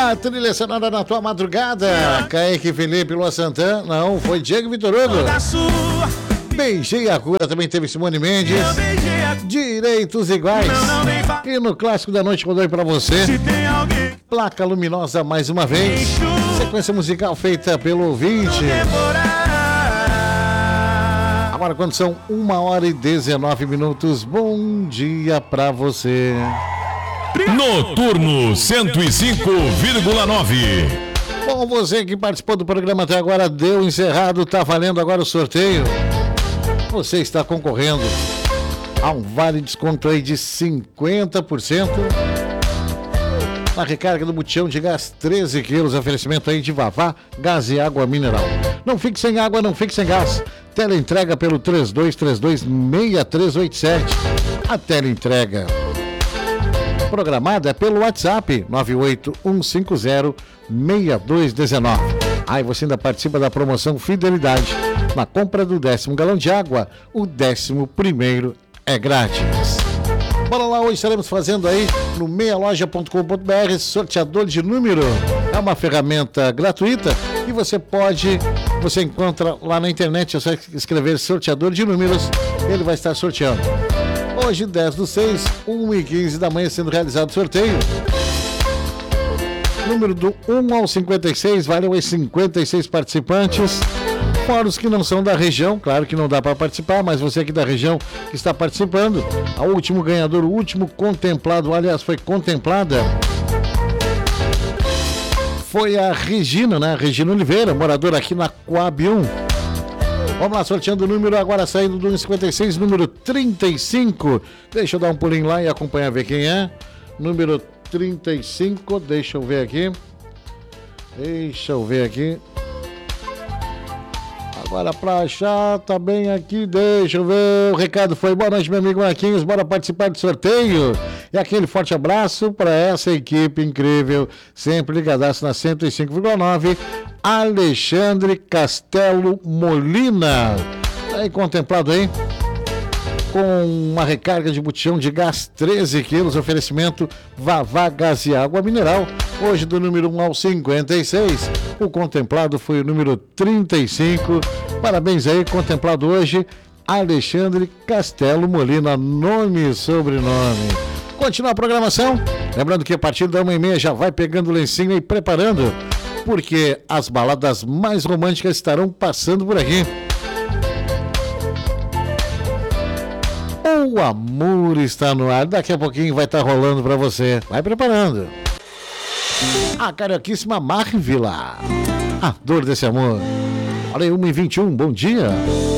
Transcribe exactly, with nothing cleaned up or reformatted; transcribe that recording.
A trilha sonora na tua madrugada. Kaique Felipe, Lua Santana. Não, foi Diego Vitor Hugo. Beijei a cura, também teve Simone Mendes. Direitos Iguais. E no clássico da noite rodou pra você. Placa Luminosa mais uma vez. Sequência musical feita pelo ouvinte. Agora quando são uma hora e dezenove minutos, bom dia pra você. Noturno cento e cinco vírgula nove. Bom, você que participou do programa até agora, deu encerrado, tá valendo agora o sorteio. Você está concorrendo a um vale desconto aí de cinquenta por cento na recarga do botijão de gás treze quilos, oferecimento aí de Vavá, gás e água mineral. Não fique sem água, não fique sem gás. Teleentrega pelo três dois três dois, seis três oito sete. A teleentrega programada é pelo WhatsApp nove oito um cinco zero, seis dois um nove. Aí você ainda participa da promoção Fidelidade. Na compra do décimo galão de água, o décimo primeiro é grátis. Bora lá, hoje estaremos fazendo aí no meia loja ponto com ponto b r sorteador de número. É uma ferramenta gratuita e você pode, você encontra lá na internet, é só escrever sorteador de números, ele vai estar sorteando. Hoje, dez do seis, uma e quinze da manhã, sendo realizado o sorteio. Número do um ao cinquenta e seis, valem os cinquenta e seis participantes. Fora os que não são da região, claro que não dá para participar, mas você aqui da região que está participando, a último ganhador, o último contemplado, aliás, foi contemplada, foi a Regina, né? Regina Oliveira, moradora aqui na Coab um. Vamos lá, sorteando o número, agora saindo do cinquenta e seis, número trinta e cinco. Deixa eu dar um pulinho lá e acompanhar, ver quem é. Número trinta e cinco, deixa eu ver aqui. Deixa eu ver aqui. Agora pra achar, tá bem aqui, deixa eu ver. O recado foi: boa noite, meu amigo Marquinhos, bora participar do sorteio. E aquele forte abraço para essa equipe incrível, sempre ligadaço na cento e cinco vírgula nove. Alexandre Castelo Molina. Tá aí contemplado aí com uma recarga de botijão de gás treze quilos, oferecimento Vavá Gás e Água Mineral. Hoje do número um ao cinquenta e seis, o contemplado foi o número trinta e cinco. Parabéns aí, contemplado hoje, Alexandre Castelo Molina, nome e sobrenome. Continua a programação, lembrando que a partir da uma e meia já vai pegando o lencinho e preparando, porque as baladas mais românticas estarão passando por aqui. O amor está no ar, daqui a pouquinho vai estar rolando para você. Vai preparando. A carioquíssima Marvila, a dor desse amor. Olha aí, uma e vinte e um, bom dia.